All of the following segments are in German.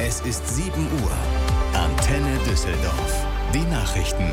Es ist 7 Uhr. Antenne Düsseldorf. Die Nachrichten.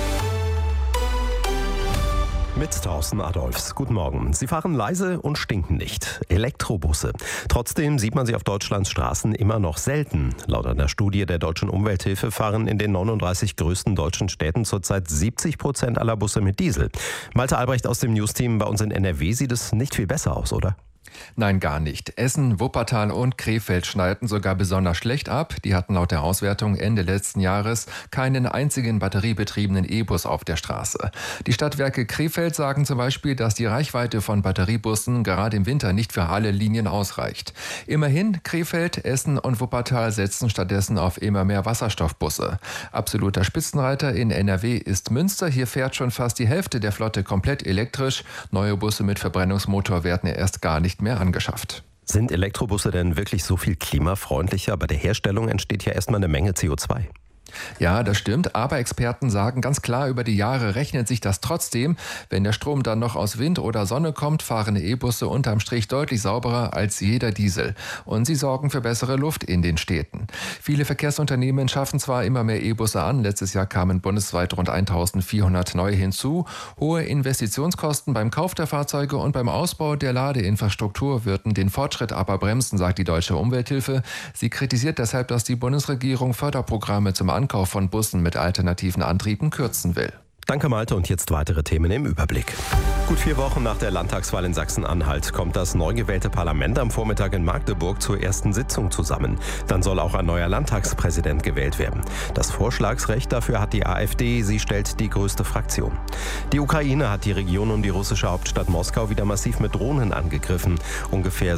Mit Thorsten Adolphs. Guten Morgen. Sie fahren leise und stinken nicht. Elektrobusse. Trotzdem sieht man sie auf Deutschlands Straßen immer noch selten. Laut einer Studie der Deutschen Umwelthilfe fahren in den 39 größten deutschen Städten zurzeit 70% aller Busse mit Diesel. Malte Albrecht aus dem News-Team bei uns in NRW sieht es nicht viel besser aus, oder? Nein, gar nicht. Essen, Wuppertal und Krefeld schneiden sogar besonders schlecht ab. Die hatten laut der Auswertung Ende letzten Jahres keinen einzigen batteriebetriebenen E-Bus auf der Straße. Die Stadtwerke Krefeld sagen zum Beispiel, dass die Reichweite von Batteriebussen gerade im Winter nicht für alle Linien ausreicht. Immerhin, Krefeld, Essen und Wuppertal setzen stattdessen auf immer mehr Wasserstoffbusse. Absoluter Spitzenreiter in NRW ist Münster. Hier fährt schon fast die Hälfte der Flotte komplett elektrisch. Neue Busse mit Verbrennungsmotor werden erst gar nicht mehr angeschafft. Sind Elektrobusse denn wirklich so viel klimafreundlicher? Bei der Herstellung entsteht ja erstmal eine Menge CO2. Ja, das stimmt, aber Experten sagen ganz klar, über die Jahre rechnet sich das trotzdem. Wenn der Strom dann noch aus Wind oder Sonne kommt, fahren E-Busse unterm Strich deutlich sauberer als jeder Diesel. Und sie sorgen für bessere Luft in den Städten. Viele Verkehrsunternehmen schaffen zwar immer mehr E-Busse an, letztes Jahr kamen bundesweit rund 1400 neue hinzu. Hohe Investitionskosten beim Kauf der Fahrzeuge und beim Ausbau der Ladeinfrastruktur würden den Fortschritt aber bremsen, sagt die Deutsche Umwelthilfe. Sie kritisiert deshalb, dass die Bundesregierung Förderprogramme zum Ankauf von Bussen mit alternativen Antrieben kürzen will. Danke Malte und jetzt weitere Themen im Überblick. Gut 4 Wochen nach der Landtagswahl in Sachsen-Anhalt kommt das neu gewählte Parlament am Vormittag in Magdeburg zur ersten Sitzung zusammen. Dann soll auch ein neuer Landtagspräsident gewählt werden. Das Vorschlagsrecht dafür hat die AfD, sie stellt die größte Fraktion. Die Ukraine hat die Region um die russische Hauptstadt Moskau wieder massiv mit Drohnen angegriffen. Ungefähr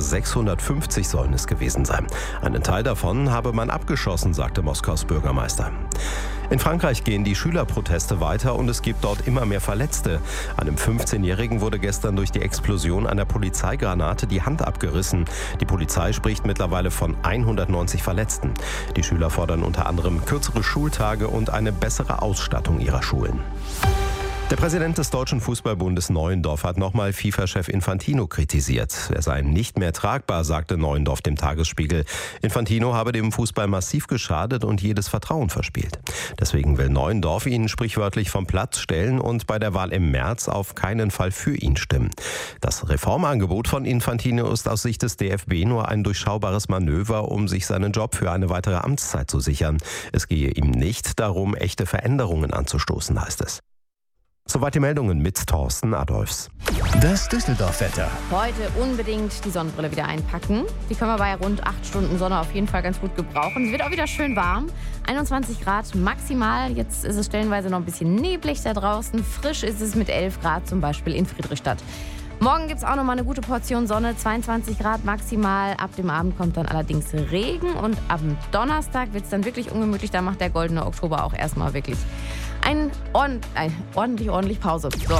650 sollen es gewesen sein. Einen Teil davon habe man abgeschossen, sagte Moskaus Bürgermeister. In Frankreich gehen die Schülerproteste weiter und es gibt dort immer mehr Verletzte. Einem 15-Jährigen wurde gestern durch die Explosion einer Polizeigranate die Hand abgerissen. Die Polizei spricht mittlerweile von 190 Verletzten. Die Schüler fordern unter anderem kürzere Schultage und eine bessere Ausstattung ihrer Schulen. Der Präsident des Deutschen Fußballbundes Neuendorf hat nochmal FIFA-Chef Infantino kritisiert. Er sei nicht mehr tragbar, sagte Neuendorf dem Tagesspiegel. Infantino habe dem Fußball massiv geschadet und jedes Vertrauen verspielt. Deswegen will Neuendorf ihn sprichwörtlich vom Platz stellen und bei der Wahl im März auf keinen Fall für ihn stimmen. Das Reformangebot von Infantino ist aus Sicht des DFB nur ein durchschaubares Manöver, um sich seinen Job für eine weitere Amtszeit zu sichern. Es gehe ihm nicht darum, echte Veränderungen anzustoßen, heißt es. Soweit die Meldungen mit Thorsten Adolphs. Das Düsseldorf-Wetter. Heute unbedingt die Sonnenbrille wieder einpacken. Die können wir bei rund 8 Stunden Sonne auf jeden Fall ganz gut gebrauchen. Es wird auch wieder schön warm. 21 Grad maximal. Jetzt ist es stellenweise noch ein bisschen neblig da draußen. Frisch ist es mit 11 Grad zum Beispiel in Friedrichstadt. Morgen gibt es auch noch mal eine gute Portion Sonne, 22 Grad maximal. Ab dem Abend kommt dann allerdings Regen und am Donnerstag wird es dann wirklich ungemütlich. Da macht der goldene Oktober auch erstmal wirklich ordentlich Pause. So.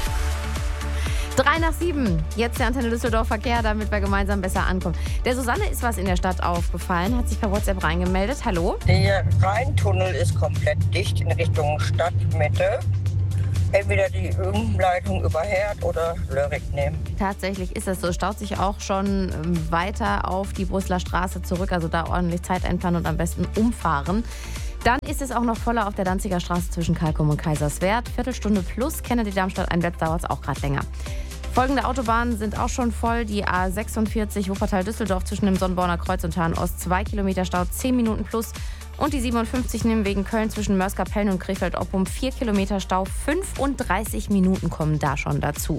6:03. Jetzt der Antenne Düsseldorf Verkehr, damit wir gemeinsam besser ankommen. Der Susanne ist was in der Stadt aufgefallen, hat sich per WhatsApp reingemeldet. Hallo? Der Rheintunnel ist komplett dicht in Richtung Stadtmitte. Entweder die Umleitung über Herd oder Lörrick nehmen. Tatsächlich ist es so. Staut sich auch schon weiter auf die Brüsseler Straße zurück. Also da ordentlich Zeit einplanen und am besten umfahren. Dann ist es auch noch voller auf der Danziger Straße zwischen Kalkum und Kaiserswerth. Viertelstunde plus. Kennedy-Darmstadt einwärts dauert es auch gerade länger. Folgende Autobahnen sind auch schon voll. Die A46 Wuppertal-Düsseldorf zwischen dem Sonnenborner Kreuz und Hahn-Ost. 2 Kilometer Stau, 10 Minuten plus. Und die 57 Nimwegen Köln zwischen Mörs-Kapellen und Krefeld-Oppum. 4 Kilometer Stau, 35 Minuten kommen da schon dazu.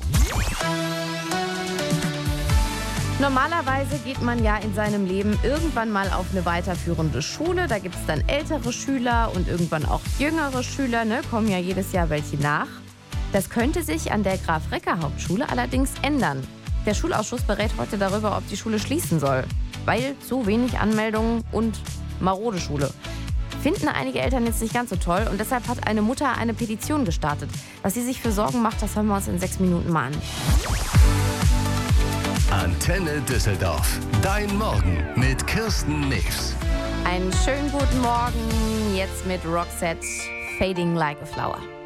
Normalerweise geht man ja in seinem Leben irgendwann mal auf eine weiterführende Schule. Da gibt es dann ältere Schüler und irgendwann auch jüngere Schüler. Kommen ja jedes Jahr welche nach. Das könnte sich an der Graf-Recker-Hauptschule allerdings ändern. Der Schulausschuss berät heute darüber, ob die Schule schließen soll. Weil zu wenig Anmeldungen und marode Schule. Finden einige Eltern jetzt nicht ganz so toll und deshalb hat eine Mutter eine Petition gestartet. Was sie sich für Sorgen macht, das hören wir uns in 6 Minuten mal an. Antenne Düsseldorf. Dein Morgen mit Kirsten News. Einen schönen guten Morgen, jetzt mit Roxette, Fading Like a Flower.